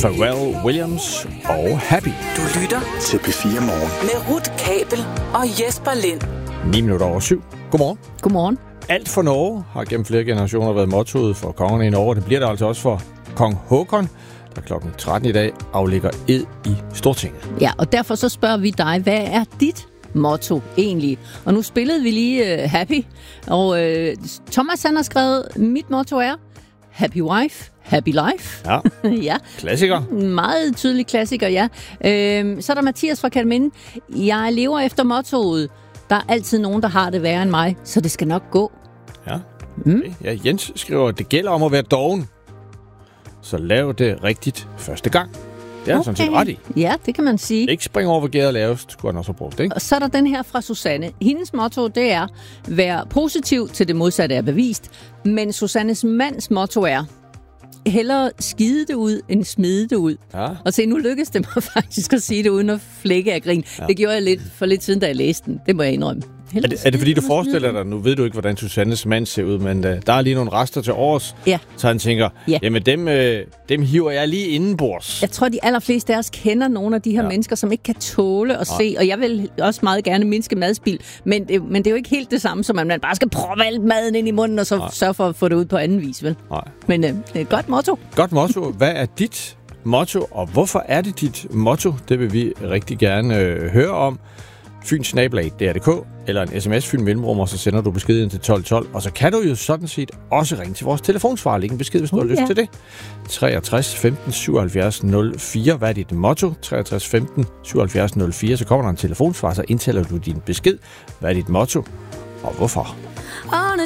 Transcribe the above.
Pharrell Williams og Happy. Du lytter til P4 Morgen med Ruth Kabel og Jesper Lind. 7:09. Godmorgen. Godmorgen. Alt for Norge har gennem flere generationer været mottoet for kongerne i Norge. Det bliver det altså også for kong Håkon, der klokken 13 i dag aflægger ed i Stortinget. Ja, og derfor så spørger vi dig, hvad er dit motto egentlig? Og nu spillede vi lige Happy, og Thomas han har skrevet, mit motto er Happy Wife, Happy Life. Ja, ja. Klassiker. Meget tydelig klassiker, ja. Så er der Mathias fra Kerteminde. Jeg lever efter mottoet. Der er altid nogen, der har det værre end mig, så det skal nok gå. Ja. Okay. Ja, Jens skriver, det gælder om at være doven. Så lav det rigtigt første gang. Det er han sådan set ret i. Ja, det kan man sige. Ikke springe over, hvor gæret er lavest, skulle han også have brugt, ikke? Og så er der den her fra Susanne. Hendes motto, det er, vær positiv til det modsatte er bevist. Men Susannes mands motto er, hellere skide det ud, end smide det ud. Ja. Og se, nu lykkedes det mig faktisk at sige det uden at flække af grin. Ja. Det gjorde jeg for lidt siden, da jeg læste den. Det må jeg indrømme. Er det fordi, du forestiller dig, nu ved du ikke, hvordan Susannes mand ser ud, men der er lige nogle rester til års, ja. Så han tænker, jamen dem hiver jeg lige indenbords. Jeg tror, de allerfleste af os kender nogle af de her mennesker, som ikke kan tåle at se, og jeg vil også meget gerne mindske madspild, men det er jo ikke helt det samme, som at man bare skal proppe alt maden ind i munden, og så sørge for at få det ud på anden vis, vel? Nej. Men det er et godt motto. Godt motto. Hvad er dit motto, og hvorfor er det dit motto? Det vil vi rigtig gerne høre om. Fyn@dr.dk eller en sms Fyn mellemrum, og så sender du beskeden til 1212. Og så kan du jo sådan set også ringe til vores telefonsvarer. Læg en besked, hvis du har lyst til det. 63 15 77 04. Hvad er dit motto? 63 15 77 04. Så kommer der en telefonsvarer, så indtaler du din besked. Hvad er dit motto? Og hvorfor? On a